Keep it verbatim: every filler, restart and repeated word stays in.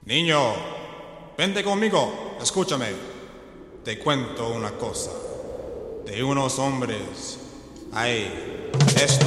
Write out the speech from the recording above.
Niño, vente conmigo, escúchame. Te cuento una cosa. De unos hombres, ay, esto